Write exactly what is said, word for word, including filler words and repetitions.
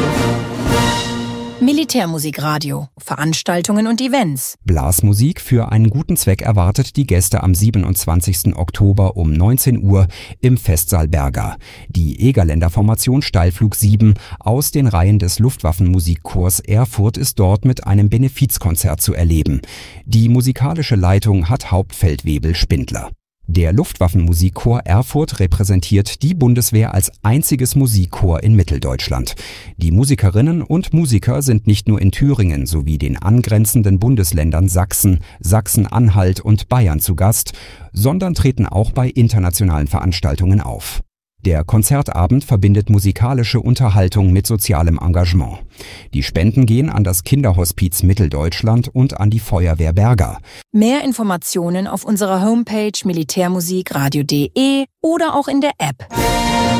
Militärmusikradio. Veranstaltungen und Events. Blasmusik für einen guten Zweck erwartet die Gäste am siebenundzwanzigsten Oktober um neunzehn Uhr im Festsaal Berga. Die Egerländer Formation Steilflug sieben aus den Reihen des Luftwaffenmusikchors Erfurt ist dort mit einem Benefizkonzert zu erleben. Die musikalische Leitung hat Hauptfeldwebel Spindler. Der Luftwaffenmusikchor Erfurt repräsentiert die Bundeswehr als einziges Musikchor in Mitteldeutschland. Die Musikerinnen und Musiker sind nicht nur in Thüringen sowie den angrenzenden Bundesländern Sachsen, Sachsen-Anhalt und Bayern zu Gast, sondern treten auch bei internationalen Veranstaltungen auf. Der Konzertabend verbindet musikalische Unterhaltung mit sozialem Engagement. Die Spenden gehen an das Kinderhospiz Mitteldeutschland und an die Feuerwehr Berga. Mehr Informationen auf unserer Homepage militärmusikradio punkt de oder auch in der App.